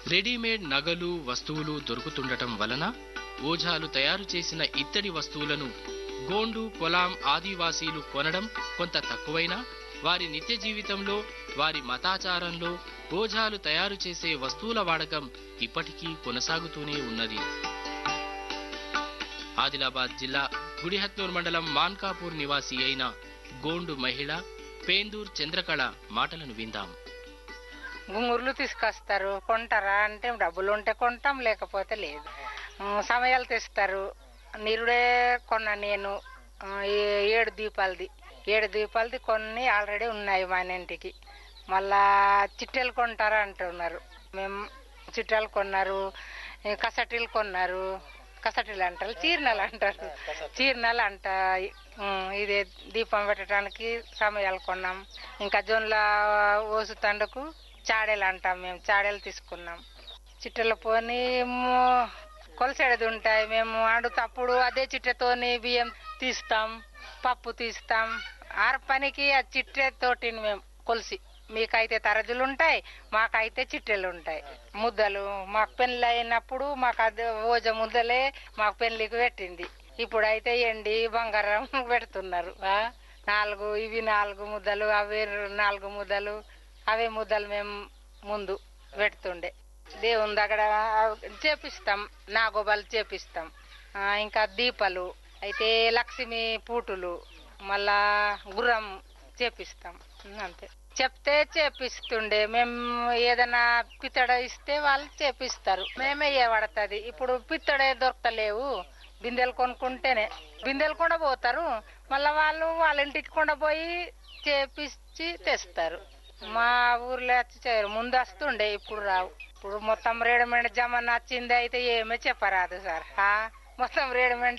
Readymade నగలు వస్తువులు దొరుకుతుండటం వలన ఓఝాలు తయారు చేసిన ఇత్తడి వస్తువులను గోండు కొలాం ఆదివాసీలు కొనడం కొంత తక్కువైనా వారి నిత్య జీవితంలో వారి మతాచారంలో ఓఝాలు తయారు చేసే వస్తువుల వాడకం ఇప్పటికీ కొనసాగుతూనే ఉన్నది. ఆదిలాబాద్ జిల్లా గుడిహత్నూర్ మండలం మాన్కాపూర్ నివాసి అయిన గోండు మహిళ పేందూర్ చంద్రకళ మాటలను విందాం. గుంగుర్లు తీసుకొస్తారు, కొంటారా అంటే డబ్బులు ఉంటే కొంటాం, లేకపోతే లేదు. సమయాలు తెస్తారు. నిరుడే కొన్నా నేను 7 దీపాలది కొన్ని ఆల్రెడీ ఉన్నాయి మన ఇంటికి. మళ్ళా చిట్టెలు కొంటారా అంటున్నారు. మేము చిట్టెలు కొన్నారు, కసటీలు కొన్నారు. కసటీలు అంటారు, చీరనలు అంట. ఇదే దీపం పెట్టడానికి సమయాలు కొన్నాం. ఇంకా జొన్నల ఓసు తండకు చాడేలు అంటాం, మేము చాడేలు తీసుకున్నాం. చిట్టెల పోని కొలసేది ఉంటాయి, మేము అప్పుడు అదే చిట్టెతోని బియ్యం తీస్తాం, పప్పు తీస్తాం. పనికి ఆ చిట్టెతోటి మేము కొలిసి, మీకైతే తరజులు ఉంటాయి, మాకైతే చిట్టెలు ఉంటాయి. ముద్దలు మాకు పెళ్లి అయినప్పుడు మాకు అది ఓజ ముద్దలే మాకు పెళ్లికి పెట్టింది. ఇప్పుడైతే ఎండి బంగారం పెడుతున్నారు. 4 ముద్దలు, అవి 4 ముద్దలు, అవే ముద్దలు మేము ముందు పెడుతుండే. దేవుని దగ్గర చేపిస్తాం, నాగోబాలు చేపిస్తాం. ఇంకా దీపాలు అయితే లక్ష్మి పూటులు, మళ్ళా గుర్రం చేపిస్తాం. అంతే చెప్తే చేపిస్తుండే. మేము ఏదైనా పిత్తడ ఇస్తే వాళ్ళు చేపిస్తారు, మేమే పడుతుంది. ఇప్పుడు పిత్తడే దొరకలేవు, బిందెలు కొనుక్కుంటేనే. బిందెలు కూడా పోతారు, మళ్ళా వాళ్ళ ఇంటికి కూడా పోయి చేపించి తెస్తారు. మా ఊర్లో వచ్చి ముందు వస్తుండే, ఇప్పుడు రావు. ఇప్పుడు మొత్తం రెడీమేడ్ జమానా వచ్చింది, అయితే ఏమీ చెప్పరాదు సార్. మొత్తం రెడీమేడ్